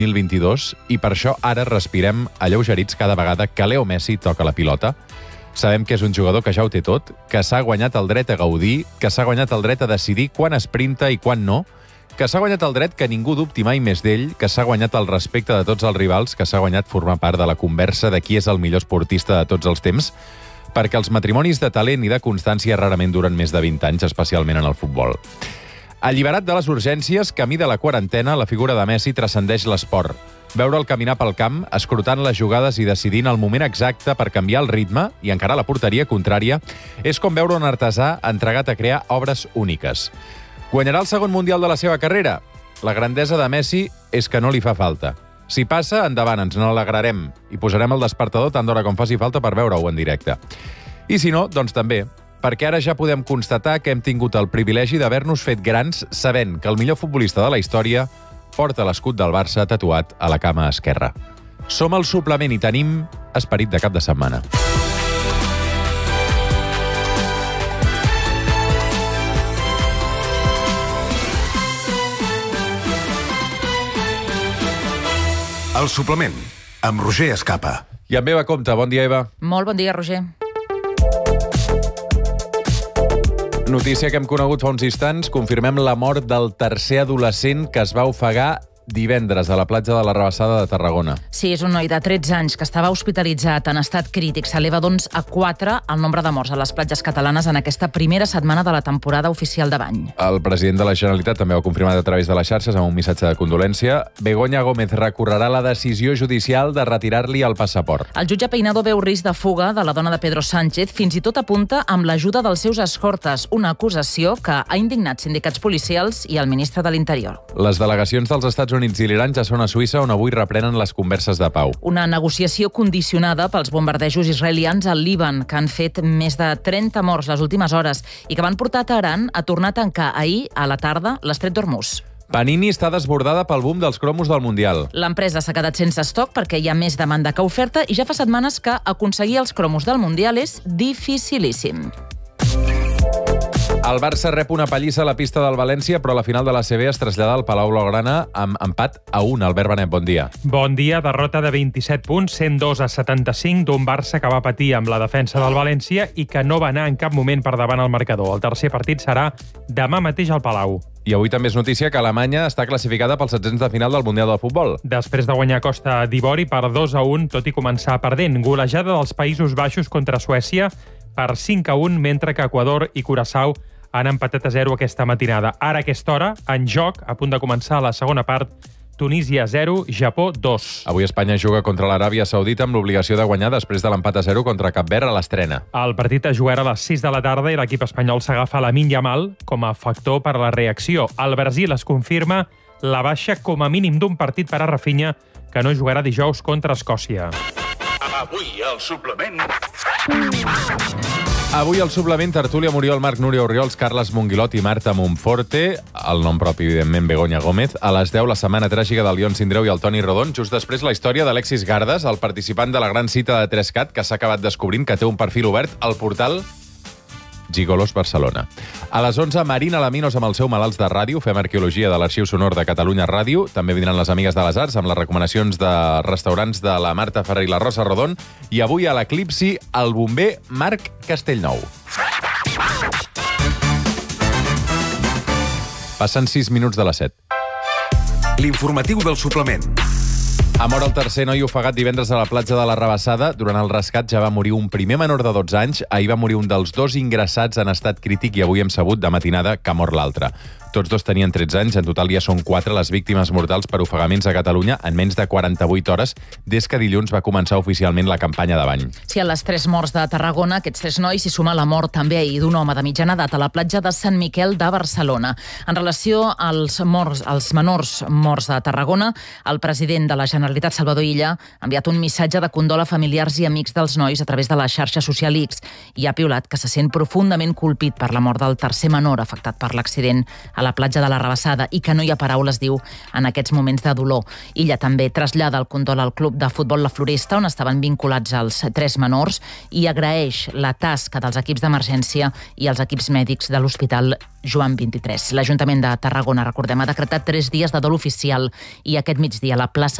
2022 i per això ara respirem alleugerits cada vegada que Leo Messi toca la pilota. Sabem que és un jugador que ja ho té tot, que s'ha guanyat el dret a gaudir, que s'ha guanyat el dret a decidir quan esprinta i quan no, que s'ha guanyat el dret que ningú dubti mai més d'ell, que s'ha guanyat el respecte de tots els rivals, que s'ha guanyat formar part de la conversa de qui és el millor esportista de tots els temps, perquè els matrimonis de talent i de constància rarament duren més de 20 anys, especialment en el futbol. Alliberat de les urgències, camí de la quarantena, la figura de Messi transcendeix l'esport. Veure'l caminar pel camp, escrutant les jugades i decidint el moment exacte per canviar el ritme i encarar la porteria contrària, és com veure un artesà entregat a crear obres úniques. Guanyarà el segon Mundial de la seva carrera? La grandesa de Messi és que no li fa falta. Si passa, endavant, ens n'alegrarem i posarem el despertador tant d'hora com faci falta per veure-ho en directe. I si no, doncs també, perquè ara ja podem constatar que hem tingut el privilegi d'haver-nos fet grans sabent que el millor futbolista de la història porta l'escut del Barça tatuat a la cama esquerra. Som el suplement i tenim esperit de cap de setmana. El suplement, amb Roger Escapa. I amb Eva Compte. Bon dia, Eva. Molt bon dia, Roger. Notícia que hem conegut fa uns instants. Confirmem la mort del tercer adolescent que es va ofegar divendres a la platja de la Rabassada de Tarragona. Sí, és un noi de 13 anys que estava hospitalitzat en estat crític. S'eleva, doncs, a 4 el nombre de morts a les platges catalanes en aquesta primera setmana de la temporada oficial de bany. El president de la Generalitat també ho ha confirmat a través de les xarxes amb un missatge de condolència. Begoña Gómez recorrerà la decisió judicial de retirar-li el passaport. El jutge Peinado veu risc de fuga de la dona de Pedro Sánchez, fins i tot apunta amb l'ajuda dels seus escortes, una acusació que ha indignat sindicats policials i el ministre de l'Interior. Les delegacions dels Estats Units i l'Iran ja són a Suïssa, on avui reprenen les converses de pau. Una negociació condicionada pels bombardejos israelians al Líban, que han fet més de 30 morts les últimes hores i que van portar Teheran a tornar a tancar ahir a la tarda l'estret d'Hormuz. Panini està desbordada pel boom dels cromos del Mundial. L'empresa s'ha quedat sense estoc perquè hi ha més demanda que oferta i ja fa setmanes que aconseguir els cromos del Mundial és dificilíssim. El Barça rep una pallissa a la pista del València, però a la final de l'ACB es trasllada al Palau Blaugrana amb empat a 1. Albert Benet, bon dia. Bon dia. Derrota de 27 punts, 102-75, d'un Barça que va patir amb la defensa del València i que no va anar en cap moment per davant al marcador. El tercer partit serà demà mateix al Palau. I avui també és notícia que Alemanya està classificada pels 16 de final del Mundial de Futbol. Després de guanyar Costa d'Ivori per 2-1, tot i començar perdent. Golejada dels Països Baixos contra Suècia per 5-1, mentre que Equador i Curaçao han empatat a 0 aquesta matinada. Ara, a aquesta hora, en joc, a punt de començar la segona part, Tunísia 0, Japó 2. Avui Espanya juga contra l'Aràbia Saudita amb l'obligació de guanyar després de l'empat a 0 contra Cap Verd a l'estrena. El partit es jugarà a les 6 de la tarda i l'equip espanyol s'agafa Lamine Yamal com a factor per a la reacció. El Brasil es confirma la baixa com a mínim d'un partit per a Rafinha, que no jugarà dijous contra Escòcia. Avui al suplement... Avui al suplement, tertúlia Muriel, Marc, Núria Orriols, Carles Monguilot i Marta Monforte, el nom propi, evidentment, Begoña Gómez. A les 10, la setmana tràgica del Lion Sindreu i el Toni Rodon. Just després, la història d'Alexis Gardes, el participant de la gran cita de 3CAT, que s'ha acabat descobrint que té un perfil obert al portal Gigolos Barcelona. A les 11, Marina Laminos amb el seu Malalts de Ràdio. Fem arqueologia de l'Arxiu Sonor de Catalunya Ràdio. També vindran les Amigues de les Arts amb les recomanacions de restaurants de la Marta Ferrer i la Rosa Rodon. I avui a l'Eclipsi, el bomber Marc Castellnou. Passen 6 minuts de les 7. L'informatiu del suplement. Ha mort el tercer noi ofegat divendres a la platja de la Rabassada. Durant el rescat ja va morir un primer menor de 12 anys. Ahir va morir un dels 2 ingressats en estat crític i avui hem sabut de matinada que ha mort l'altre. Tots dos tenien 13 anys. En total ja són 4 les víctimes mortals per ofegaments a Catalunya en menys de 48 hores des que dilluns va començar oficialment la campanya de bany. Sí, a les 3 morts de Tarragona, aquests 3 nois s'hi suma la mort també ahir d'un home de mitjana edat a la platja de Sant Miquel de Barcelona. En relació als menors morts de Tarragona, el president de la Generalitat, Salvador Illa, ha enviat un missatge de condol a familiars i amics dels nois a través de la xarxa social X i ha piulat que se sent profundament colpit per la mort del tercer menor afectat per l'accident a la platja de la Rabassada i que no hi ha paraules, diu, en aquests moments de dolor. Illa també trasllada el condol al club de futbol La Floresta, on estaven vinculats els 3 menors, i agraeix la tasca dels equips d'emergència i els equips mèdics de l'Hospital Joan 23. L'Ajuntament de Tarragona, recordem, ha decretat 3 dies de dol oficial i aquest migdia a la plaça